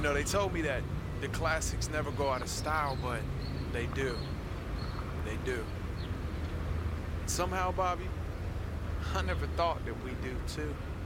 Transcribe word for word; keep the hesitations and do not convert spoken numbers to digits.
know, they told me that the classics never go out of style, but they do. They do. Somehow, Bobby, I never thought that we do too.